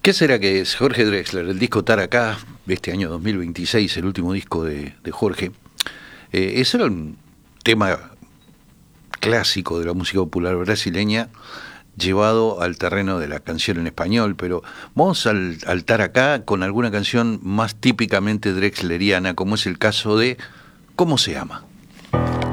¿Qué será que es Jorge Drexler? El disco Taracá, de este año 2026, el último disco de Jorge. Ese era un tema clásico de la música popular brasileña, llevado al terreno de la canción en español, pero vamos al Taracá con alguna canción más típicamente drexleriana, como es el caso de ¿Cómo se llama?